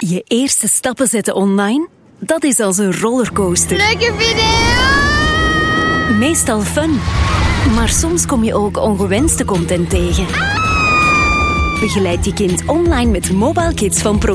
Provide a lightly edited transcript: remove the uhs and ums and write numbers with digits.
Je eerste stappen zetten online? Dat is als een rollercoaster. Leuke video! Meestal fun. Maar soms kom je ook ongewenste content tegen. Begeleid je kind online met Mobile Kids van Pro.